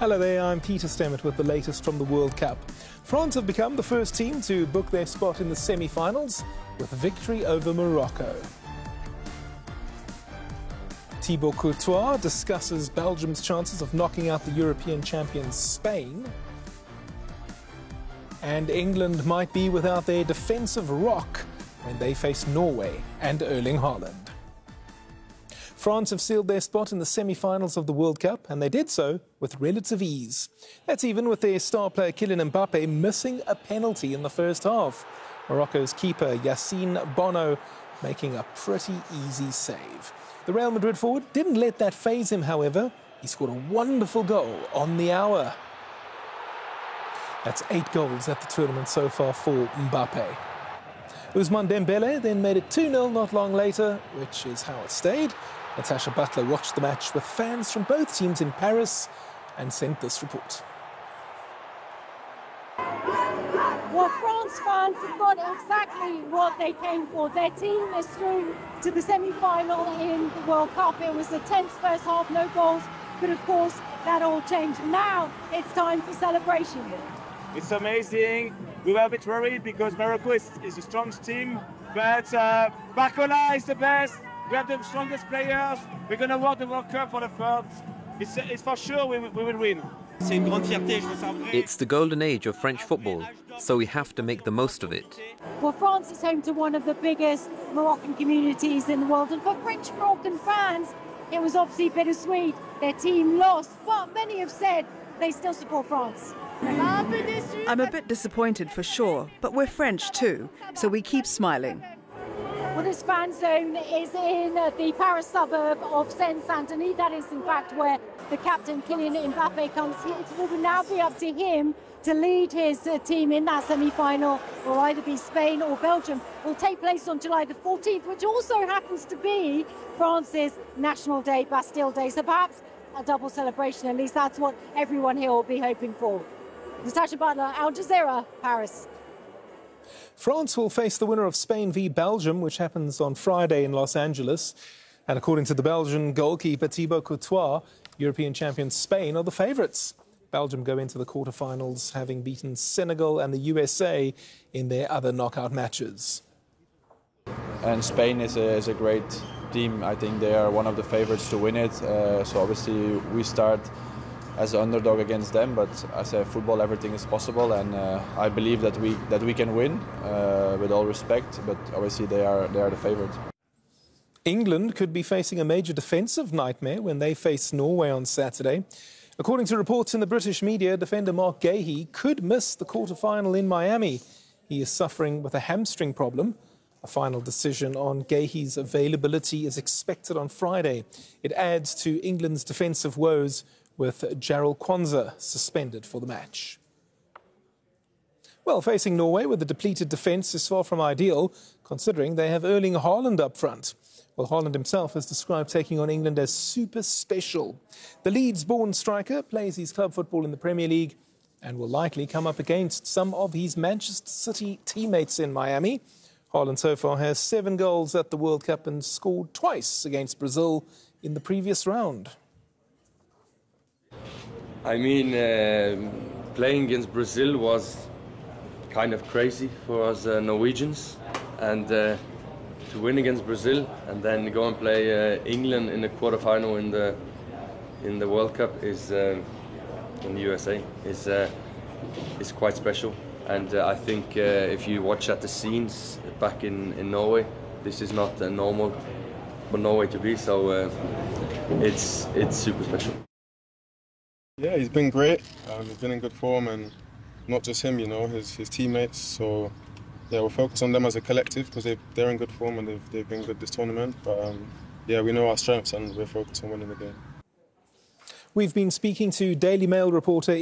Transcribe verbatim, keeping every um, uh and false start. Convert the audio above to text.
Hello there, I'm Peter Stemmet with the latest from the World Cup. France have become the first team to book their spot in the semi-finals with a victory over Morocco. Thibaut Courtois discusses Belgium's chances of knocking out the European champions Spain. And England might be without their defensive rock when they face Norway and Erling Haaland. France have sealed their spot in the semi-finals of the World Cup, and they did so with relative ease. That's even with their star player Kylian Mbappe missing a penalty in the first half. Morocco's keeper Yassine Bono making a pretty easy save. The Real Madrid forward didn't let that faze him, however. He scored a wonderful goal on the hour. That's eight goals at the tournament so far for Mbappe. Ousmane Dembele then made it two nil not long later, which is how it stayed. Natasha Butler watched the match with fans from both teams in Paris and sent this report. Well, France fans have got exactly what they came for. Their team is through to the semi-final in the World Cup. It was a tense first half, no goals, but of course that all changed. Now it's time for celebration. It's amazing. We were a bit worried because Morocco is, is the strongest team, but uh, Barcola is the best. We have the strongest players. We're going to win the World Cup for the third. It's, it's for sure we, we will win. It's the golden age of French football, so we have to make the most of it. Well, France is home to one of the biggest Moroccan communities in the world, and for French Moroccan fans, it was obviously bittersweet. Their team lost, but many have said they still support France. I'm a bit disappointed for sure, but we're French too, so we keep smiling. Well, this fan zone is in uh, the Paris suburb of Seine-Saint-Denis. That is, in fact, where the captain, Kylian Mbappe, comes. It will now be up to him to lead his uh, team in that semi-final. It will either be Spain or Belgium. It will take place on July the fourteenth, which also happens to be France's National Day, Bastille Day. So perhaps a double celebration. At least that's what everyone here will be hoping for. Natasha Butler, Al Jazeera, Paris. France will face the winner of Spain v Belgium, which happens on Friday in Los Angeles. And according to the Belgian goalkeeper Thibaut Courtois, European champions Spain are the favourites. Belgium go into the quarterfinals having beaten Senegal and the U S A in their other knockout matches. And Spain is a, is a great team. I think they are one of the favourites to win it. Uh, so obviously we start as an underdog against them, but as a football, everything is possible, and uh, I believe that we that we can win, uh, with all respect. But obviously, they are they are the favourite. England could be facing a major defensive nightmare when they face Norway on Saturday. According to reports in the British media, defender Mark Gahey could miss the quarter-final in Miami. He is suffering with a hamstring problem. A final decision on Gahey's availability is expected on Friday. It adds to England's defensive woes, with Jarell Quansah suspended for the match. Well, facing Norway with a depleted defence is far from ideal, considering they have Erling Haaland up front. Well, Haaland himself has described taking on England as super special. The Leeds-born striker plays his club football in the Premier League and will likely come up against some of his Manchester City teammates in Miami. Haaland so far has seven goals at the World Cup and scored twice against Brazil in the previous round. I mean, uh, playing against Brazil was kind of crazy for us uh, Norwegians, and uh, to win against Brazil and then go and play uh, England in the quarterfinal in the in the World Cup is uh, in the U S A is uh, is quite special. And uh, I think uh, if you watch at the scenes back in in Norway, this is not uh, normal for Norway to be. So uh, it's it's super special. Yeah, he's been great. Um, he's been in good form, and not just him, you know, his his teammates. So yeah, we'll focus on them as a collective because they they're in good form and they've they've been good this tournament. But um, yeah, we know our strengths and we're focused on winning the game. We've been speaking to Daily Mail reporter